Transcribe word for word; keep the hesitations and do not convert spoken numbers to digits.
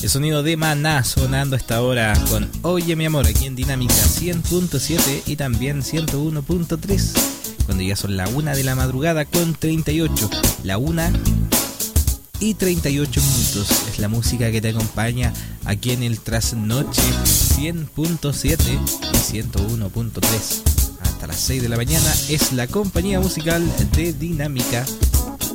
Ese sonido de Maná sonando a esta hora con Oye mi amor aquí en Dinámica cien punto siete y también ciento uno punto tres. Cuando ya son la una de la madrugada con treinta y ocho. La una y treinta y ocho minutos. Es la música que te acompaña aquí en el Trasnoche cien punto siete y ciento uno punto tres. Hasta las seis de la mañana es la compañía musical de Dinámica.